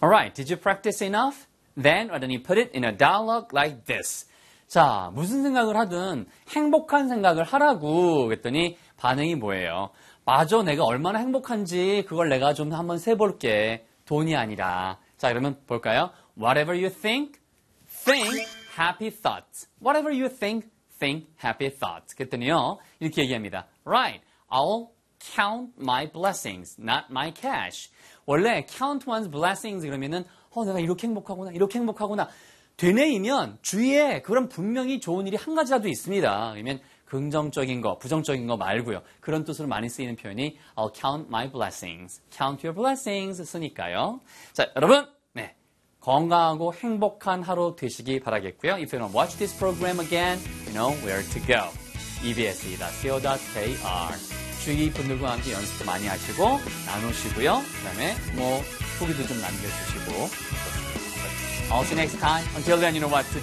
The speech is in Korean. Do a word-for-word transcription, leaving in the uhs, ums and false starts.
Alright, did you practice enough? Then, why don't you put it in a dialogue like this? 자, 무슨 생각을 하든 행복한 생각을 하라고 그랬더니 반응이 뭐예요? 맞아, 내가 얼마나 행복한지 그걸 내가 좀 한번 세볼게. 돈이 아니라. 자, 그러면 볼까요? Whatever you think, think happy thoughts. Whatever you think, think happy thoughts. 그랬더니요, 이렇게 얘기합니다. Right, I'll count my blessings, not my cash. 원래 count one's blessings 그러면은 어, 내가 이렇게 행복하구나, 이렇게 행복하구나. 되뇌이면 주위에 그런 분명히 좋은 일이 한 가지라도 있습니다. 그러면 긍정적인 거, 부정적인 거 말고요. 그런 뜻으로 많이 쓰이는 표현이 I'll count my blessings. Count your blessings 쓰니까요. 자, 여러분, 네, 건강하고 행복한 하루 되시기 바라겠고요. If you want to watch this program again, you know where to go. 이비에스 dot co dot k r 주위 분들과 함께 연습도 많이 하시고 나누시고요. 그 다음에 뭐 후기도 좀 남겨주시고 I'll see you next time. Until then, you know what to do.